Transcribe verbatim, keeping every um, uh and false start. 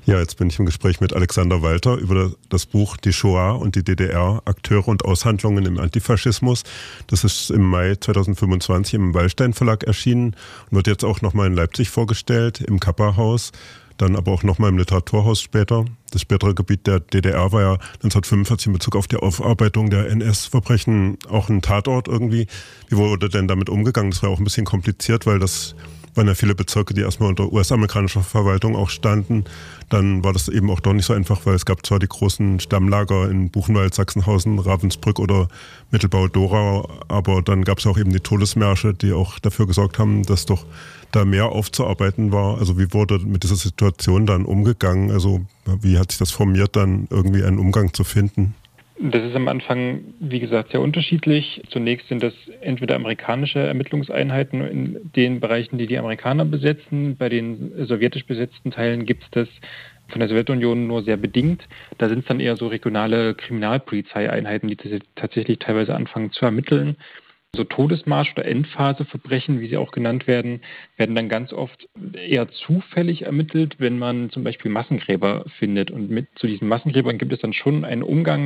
Ja, jetzt bin ich im Gespräch mit Alexander Walter über das Buch Die Shoah und die D D R, Akteure und Aushandlungen im Antifaschismus. Das ist im Mai zweitausendfünfundzwanzig im Wallstein Verlag erschienen und wird jetzt auch nochmal in Leipzig vorgestellt, im Kappa-Haus, dann aber auch nochmal im Literaturhaus später. Das spätere Gebiet der D D R war ja neunzehnhundertfünfundvierzig in Bezug auf die Aufarbeitung der N S-Verbrechen auch ein Tatort irgendwie. Wie wurde denn damit umgegangen? Das war auch ein bisschen kompliziert, weil das waren ja viele Bezirke, die erstmal unter U S-amerikanischer Verwaltung auch standen. Dann war das eben auch doch nicht so einfach, weil es gab zwar die großen Stammlager in Buchenwald, Sachsenhausen, Ravensbrück oder Mittelbau-Dora, aber dann gab es auch eben die Todesmärsche, die auch dafür gesorgt haben, dass doch da mehr aufzuarbeiten war. Also wie wurde mit dieser Situation dann umgegangen? Also wie hat sich das formiert, dann irgendwie einen Umgang zu finden? Das ist am Anfang, wie gesagt, sehr unterschiedlich. Zunächst sind das entweder amerikanische Ermittlungseinheiten in den Bereichen, die die Amerikaner besetzen. Bei den sowjetisch besetzten Teilen gibt es das von der Sowjetunion nur sehr bedingt. Da sind es dann eher so regionale Kriminalpolizeieinheiten, die tatsächlich teilweise anfangen zu ermitteln. So Todesmarsch- oder Endphaseverbrechen, wie sie auch genannt werden, werden dann ganz oft eher zufällig ermittelt, wenn man zum Beispiel Massengräber findet. Und mit zu diesen Massengräbern gibt es dann schon einen Umgang